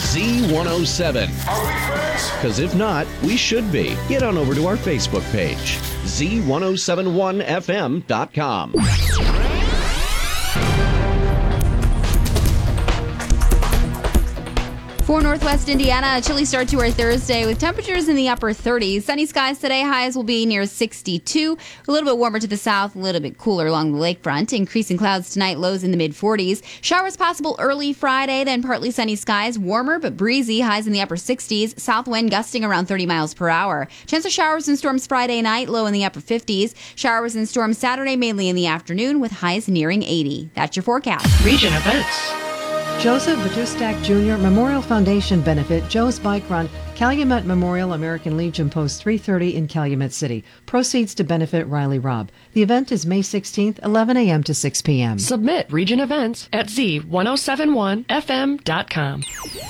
Z107. Are we friends? Because if not, we should be. Get on over to our Facebook page, Z1071FM.com. For Northwest Indiana, a chilly start to our Thursday with temperatures in the upper 30s. Sunny skies today. Highs will be near 62. A little bit warmer to the south, a little bit cooler along the lakefront. Increasing clouds tonight, lows in the mid-40s. Showers possible early Friday, then partly sunny skies. Warmer but breezy. Highs in the upper 60s. South wind gusting around 30 miles per hour. Chance of showers and storms Friday night, low in the upper 50s. Showers and storms Saturday, mainly in the afternoon, with highs nearing 80. That's your forecast. Region events. Joseph Batustak Jr. Memorial Foundation benefit, Joe's Bike Run, Calumet Memorial American Legion Post 330 in Calumet City. Proceeds to benefit Riley Robb. The event is May 16th, 11 a.m. to 6 p.m. Submit region events at Z1071FM.com.